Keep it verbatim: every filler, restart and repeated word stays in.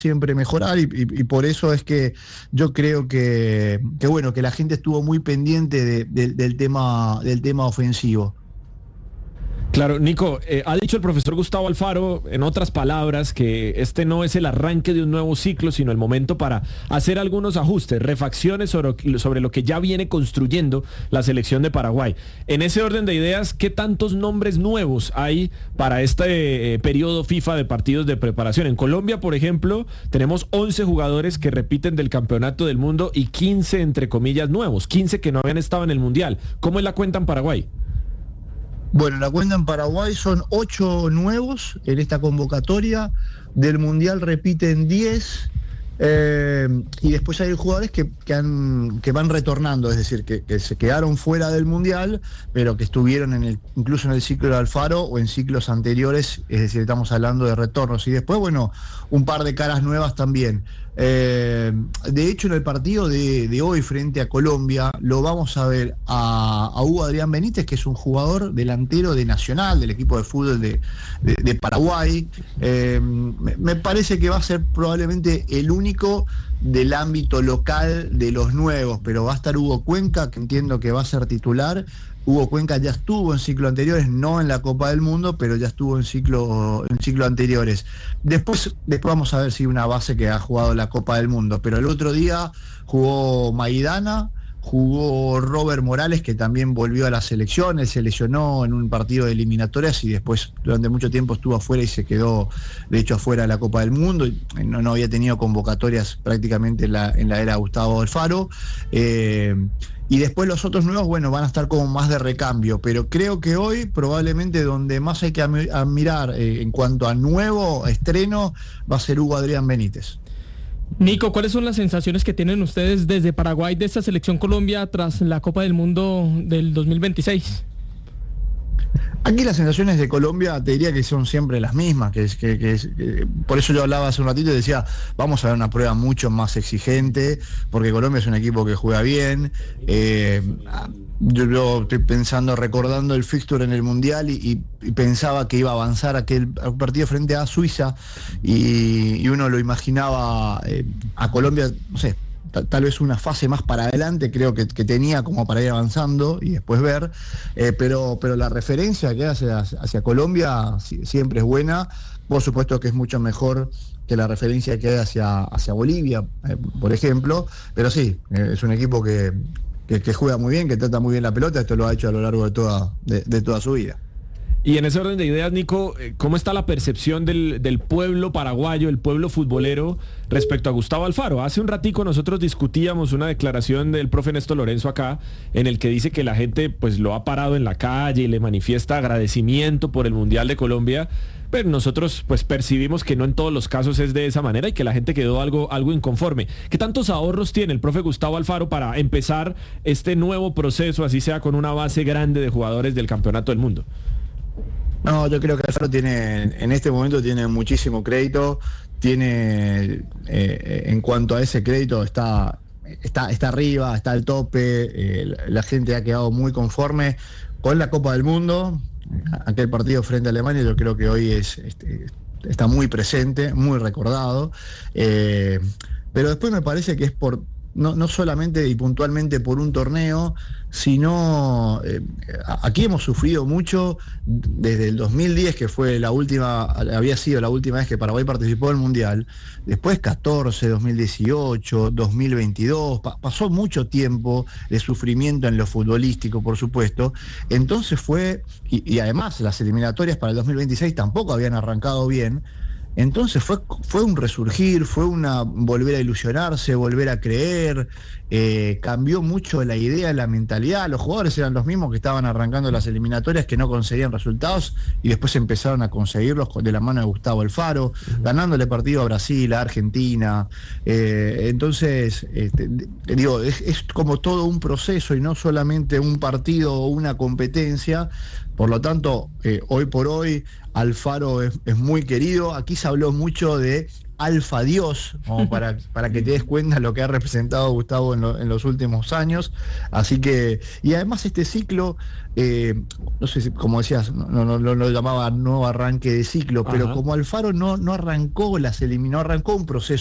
siempre mejorar y, y, y por eso es que yo creo que, que bueno, que la gente estuvo muy pendiente de, de, del tema, del tema ofensivo. Claro, Nico, eh, ha dicho el profesor Gustavo Alfaro, en otras palabras, que este no es el arranque de un nuevo ciclo, sino el momento para hacer algunos ajustes, refacciones sobre, sobre lo que ya viene construyendo la selección de Paraguay. En ese orden de ideas, ¿qué tantos nombres nuevos hay para este eh, periodo FIFA de partidos de preparación? En Colombia, por ejemplo, tenemos once jugadores que repiten del Campeonato del Mundo y quince, entre comillas, nuevos, quince que no habían estado en el Mundial. ¿Cómo es la cuenta en Paraguay? Bueno, la cuenta en Paraguay son ocho nuevos en esta convocatoria, del Mundial repiten diez, eh, y después hay jugadores que, que, han, que van retornando, es decir, que, que se quedaron fuera del Mundial, pero que estuvieron en el, incluso en el ciclo de Alfaro o en ciclos anteriores, es decir, estamos hablando de retornos. Y después, bueno, un par de caras nuevas también. Eh, de hecho, en el partido de, de hoy frente a Colombia lo vamos a ver a, a Hugo Adrián Benítez, que es un jugador delantero de Nacional, del equipo de fútbol de, de, de Paraguay. Eh, me, me parece que va a ser probablemente el único del ámbito local de los nuevos, pero va a estar Hugo Cuenca, que entiendo que va a ser titular. Hugo Cuenca ya estuvo en ciclos anteriores, no en la Copa del Mundo, pero ya estuvo en ciclos en ciclo anteriores. Después, después vamos a ver si una base que ha jugado la Copa del Mundo, pero el otro día jugó Maidana, jugó Robert Morales, que también volvió a la selección. Él se lesionó en un partido de eliminatorias y después durante mucho tiempo estuvo afuera y se quedó, de hecho, afuera de la Copa del Mundo. No, no había tenido convocatorias prácticamente en la, en la era Gustavo Alfaro. Eh, Y después los otros nuevos, bueno, van a estar como más de recambio, pero creo que hoy probablemente donde más hay que admirar eh, en cuanto a nuevo estreno va a ser Hugo Adrián Benítez. Nico, ¿cuáles son las sensaciones que tienen ustedes desde Paraguay de esta selección Colombia tras la Copa del Mundo del dos mil veintiséis? Aquí las sensaciones de Colombia te diría que son siempre las mismas, que es, que, que es, que, por eso yo hablaba hace un ratito y decía, vamos a ver una prueba mucho más exigente, porque Colombia es un equipo que juega bien. eh, yo, yo estoy pensando, recordando el fixture en el Mundial y, y, y pensaba que iba a avanzar aquel partido frente a Suiza y, y uno lo imaginaba eh, a Colombia, no sé, tal vez una fase más para adelante, creo que, que tenía como para ir avanzando y después ver, eh, pero, pero la referencia que hace hacia, hacia Colombia siempre es buena. Por supuesto que es mucho mejor que la referencia que hay hacia, hacia Bolivia, eh, por ejemplo, pero sí, eh, es un equipo que, que, que juega muy bien, que trata muy bien la pelota. Esto lo ha hecho a lo largo de toda, de, de toda su vida. Y en ese orden de ideas, Nico, ¿cómo está la percepción del, del pueblo paraguayo, el pueblo futbolero, respecto a Gustavo Alfaro? Hace un ratico nosotros discutíamos una declaración del profe Néstor Lorenzo acá, en el que dice que la gente pues lo ha parado en la calle y le manifiesta agradecimiento por el Mundial de Colombia, pero nosotros pues percibimos que no en todos los casos es de esa manera y que la gente quedó algo, algo inconforme. ¿Qué tantos ahorros tiene el profe Gustavo Alfaro para empezar este nuevo proceso, así sea con una base grande de jugadores del Campeonato del Mundo? No, yo creo que Alfaro tiene, en este momento tiene muchísimo crédito, tiene, eh, en cuanto a ese crédito, está, está, está arriba, está al tope, eh, la gente ha quedado muy conforme con la Copa del Mundo. Aquel partido frente a Alemania yo creo que hoy es, este, está muy presente, muy recordado, eh, pero después me parece que es por... No, no solamente y puntualmente por un torneo, sino eh, aquí hemos sufrido mucho desde el dos mil diez, que fue la última, había sido la última vez que Paraguay participó del Mundial, después catorce, dos mil dieciocho, dos mil veintidós, pa- pasó mucho tiempo de sufrimiento en lo futbolístico, por supuesto. Entonces fue, y, y además las eliminatorias para el dos mil veintiséis tampoco habían arrancado bien. Entonces fue, fue un resurgir, fue una volver a ilusionarse, volver a creer, eh, cambió mucho la idea, la mentalidad. Los jugadores eran los mismos que estaban arrancando las eliminatorias, que no conseguían resultados y después empezaron a conseguirlos de la mano de Gustavo Alfaro, uh-huh. ganándole partido a Brasil, a Argentina. Eh, entonces, este, digo, es, es como todo un proceso y no solamente un partido o una competencia. Por lo tanto, eh, hoy por hoy Alfaro es, es muy querido. Aquí se habló mucho de Alfa Dios, como para, para que te des cuenta lo que ha representado Gustavo en, lo, en los últimos años. Así que, y además este ciclo, eh, no sé si, como decías, no, no, no lo llamaba nuevo arranque de ciclo, pero Ajá. como Alfaro no, no arrancó las eliminó, arrancó un proceso